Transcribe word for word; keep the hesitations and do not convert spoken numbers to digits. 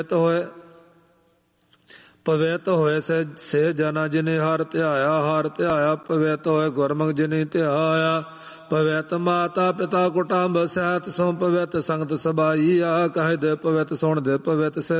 ਹੋਏ ਪਵਿੱਤ ਹੋਏ ਸੇ ਸੇ ਜਨਾ ਜਿਨੇ ਹਰ ਧਿਆਇਆ, ਹਰ ਧਿਆਇਆ ਪਵਿੱਤ ਹੋਏ ਗੁਰਮੁਖ ਜਿਨੇ ਧਿਆਇਆ। ਪਵਿੱਤ ਮਾਤਾ ਪਿਤਾ ਕੁਟੰਬ ਸਹਿਤ ਸੋ ਪਵਿੱਤ ਸੰਗਤ ਸਬਾਈਆ, ਕਹਿ ਦੇ ਪਵਿੱਤ ਸੁਣ ਦੇ ਪਵਿੱਤ ਸੇ